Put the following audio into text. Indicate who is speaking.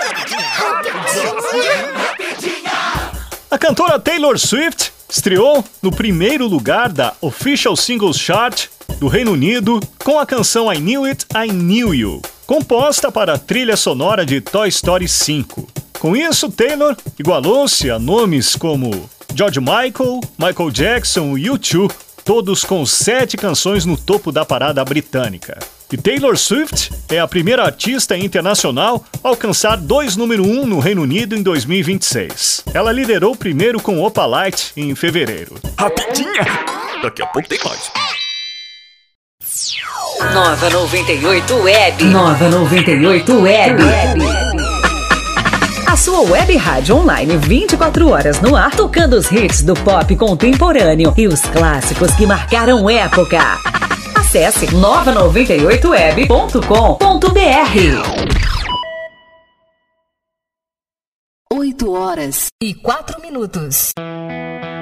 Speaker 1: A cantora Taylor Swift estreou no primeiro lugar da Official Singles Chart do Reino Unido com a canção I Knew It, I Knew You, composta para a trilha sonora de Toy Story 5. Com isso, Taylor igualou-se a nomes como George Michael, Michael Jackson e U2, todos com 7 canções no topo da parada britânica. E Taylor Swift é a primeira artista internacional a alcançar 2 número 1 no Reino Unido em 2026. Ela liderou primeiro com Opalite em fevereiro.
Speaker 2: Rapidinha! Daqui a pouco tem mais.
Speaker 3: Nova 98 Web. Nova 98 Web. A sua web rádio online 24 horas no ar, tocando os hits do pop contemporâneo e os clássicos que marcaram época. Acesse nova98web.com.br. 8 horas e 4 minutos.